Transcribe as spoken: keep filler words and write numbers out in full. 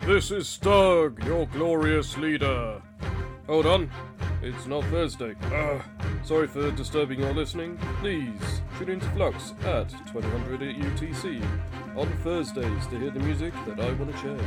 This is Stug, your glorious leader. Hold on, it's not Thursday. Uh, sorry for disturbing your listening. Please tune into Flux at twenty hundred U T C on Thursdays to hear the music that I want to share.